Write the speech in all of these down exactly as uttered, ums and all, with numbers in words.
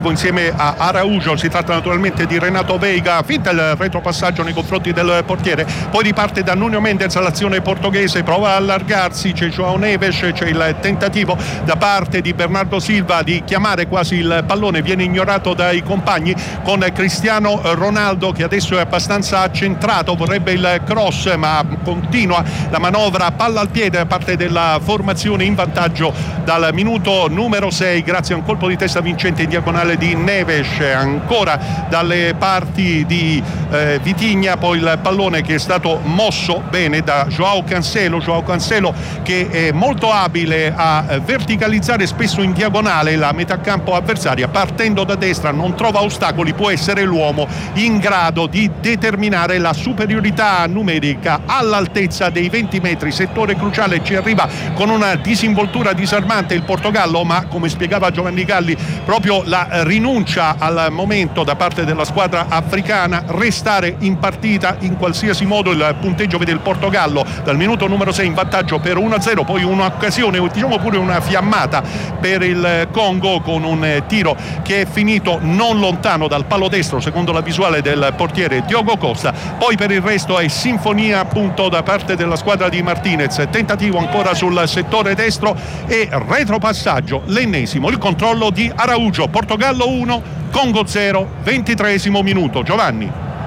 insieme a Araujo. Si tratta naturalmente di Renato Veiga, finta il retropassaggio nei confronti del portiere, poi riparte da Nuno Mendes all'azione portoghese, prova a allargarsi, c'è João Neves, c'è il tentativo da parte di Bernardo Silva di chiamare quasi il pallone, viene ignorato dai compagni, con Cristiano Ronaldo che adesso è abbastanza accentrato, vorrebbe il cross ma continua la manovra palla al piede da parte della formazione, in vantaggio dal minuto numero sei grazie a un colpo di testa vincente in diagonale di Neves. Ancora dalle parti di eh, Vitinha, poi il pallone che è stato mosso bene da Joao Cancelo Joao Cancelo che è molto abile a verticalizzare spesso in diagonale la metà campo avversaria, partendo da destra non trova ostacoli, può essere l'uomo in grado di determinare la superiorità numerica all'altezza dei venti metri, settore cruciale, ci arriva con una disinvoltura disarmante il Portogallo, ma come spiegava Giovanni Galli proprio la rinuncia al momento da parte della squadra africana, restare in partita in qualsiasi modo. Il punteggio vede il Portogallo dal minuto numero sei in vantaggio per uno a zero, poi un'occasione, diciamo pure una fiammata per il Congo con un tiro che è finito non lontano dal palo destro secondo la visuale del portiere Diogo Costa. Poi per il resto è sinfonia appunto da parte della squadra di Martinez, tentativo ancora sul settore destro e retropassaggio, l'ennesimo, il controllo di Araujo. Portogallo uno, Congo zero, ventitreesimo minuto. Giovanni.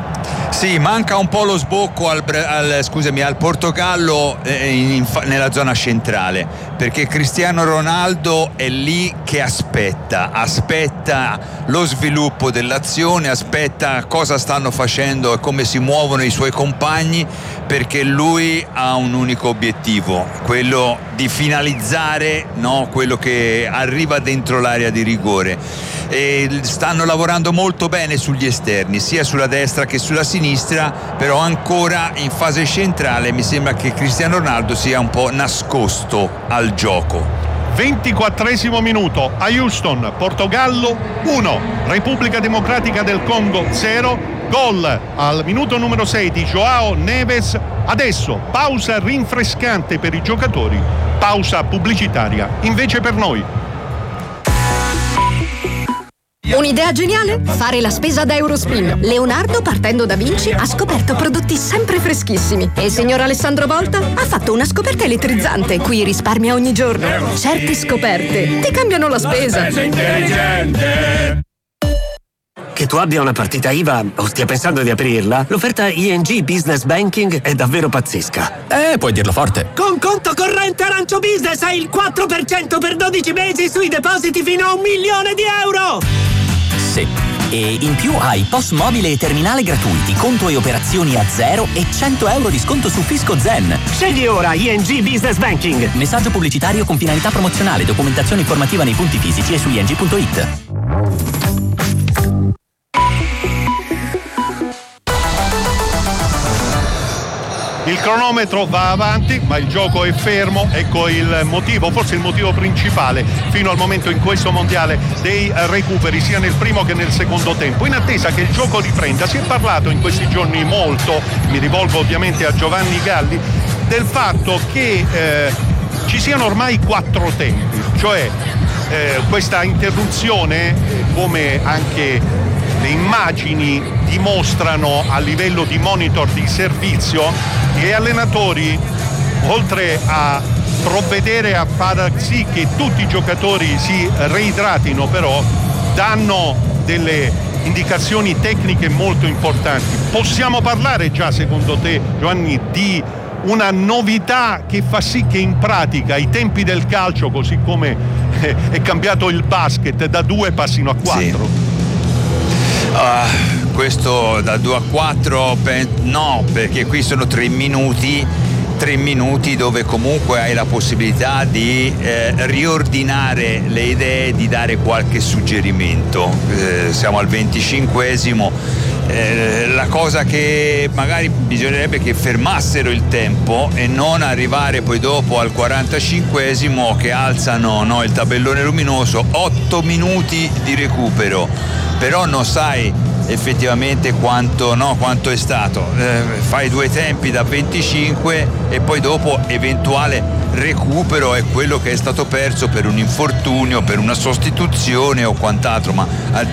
Sì, manca un po' lo sbocco al, al, scusami, al Portogallo eh, in, nella zona centrale, perché Cristiano Ronaldo è lì che aspetta, aspetta lo sviluppo dell'azione, aspetta cosa stanno facendo e come si muovono i suoi compagni, perché lui ha un unico obiettivo, quello di finalizzare, no, quello che arriva dentro l'area di rigore. E stanno lavorando molto bene sugli esterni, sia sulla destra che sulla sinistra, però ancora in fase centrale mi sembra che Cristiano Ronaldo sia un po' nascosto al gioco. ventiquattresimo minuto a Houston, Portogallo uno, Repubblica Democratica del Congo zero, gol al minuto numero sei di Joao Neves. Adesso pausa rinfrescante per i giocatori, pausa pubblicitaria invece per noi. Un'idea geniale? Fare la spesa da Eurospin. Leonardo, partendo da Vinci, ha scoperto prodotti sempre freschissimi. E il signor Alessandro Volta ha fatto una scoperta elettrizzante, cui risparmia ogni giorno. Certe scoperte ti cambiano la spesa. La spesa intelligente. Che tu abbia una partita I V A o stia pensando di aprirla, l'offerta I N G Business Banking è davvero pazzesca. Eh, puoi dirlo forte. Con conto corrente Arancio Business hai il quattro per cento per dodici mesi sui depositi fino a un milione di euro! Sì. E in più hai P O S mobile e terminale gratuiti, conto e operazioni a zero e cento euro di sconto su Fisco Zen. Scegli ora I N G Business Banking. Messaggio pubblicitario con finalità promozionale, documentazione informativa nei punti fisici e su i n g punto i t. Il cronometro va avanti, ma il gioco è fermo. Ecco il motivo, forse il motivo principale fino al momento in questo mondiale, dei recuperi sia nel primo che nel secondo tempo, in attesa che il gioco riprenda. Si è parlato in questi giorni molto, mi rivolgo ovviamente a Giovanni Galli, del fatto che eh, ci siano ormai quattro tempi, cioè eh, questa interruzione, eh, come anche le immagini dimostrano a livello di monitor di servizio, gli allenatori, oltre a provvedere a far sì che tutti i giocatori si reidratino, però danno delle indicazioni tecniche molto importanti. Possiamo parlare già, secondo te, Giovanni, di una novità che fa sì che in pratica i tempi del calcio, così come è cambiato il basket, da due passino a quattro? Sì. Uh, questo da due a quattro no, perché qui sono tre minuti tre minuti dove comunque hai la possibilità di eh, riordinare le idee, di dare qualche suggerimento. Eh, siamo al venticinquesimo. Eh, la cosa che magari bisognerebbe che fermassero il tempo e non arrivare poi dopo al quarantacinquesimo che alzano, no, il tabellone luminoso, otto minuti di recupero, però non sai effettivamente quanto, no, quanto è stato. Eh, fai due tempi da venticinque e poi dopo eventuale recupero è quello che è stato perso per un infortunio, per una sostituzione o quant'altro, ma